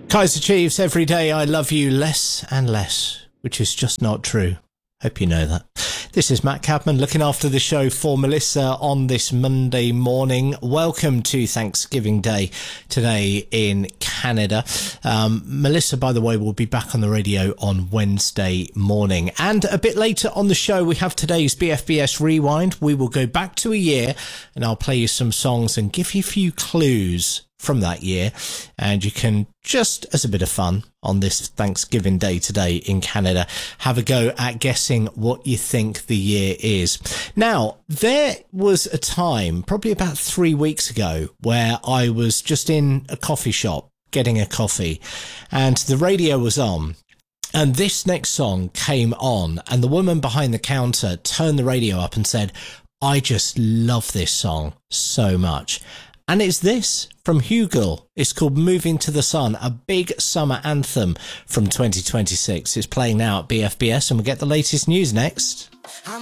Kaiser Chiefs, every day I love you less and less, which is just not true. Hope you know that. This is Matt Cadman looking after the show for Melissa on this Monday morning. Welcome to Thanksgiving Day today in Canada. Melissa, by the way, will be back on the radio on Wednesday morning. And a bit later on the show, we have today's BFBS Rewind. We will go back to a year and I'll play you some songs and give you a few clues from that year, and you can, just as a bit of fun on this Thanksgiving Day today in Canada, have a go at guessing what you think the year is. Now, there was a time, probably about 3 weeks ago, where I was just in a coffee shop getting a coffee and the radio was on. And this next song came on and the woman behind the counter turned the radio up and said, "I just love this song so much." And it's this from Hugel. It's called Moving to the Sun, a big summer anthem from 2026. It's playing now at BFBS and we'll get the latest news next.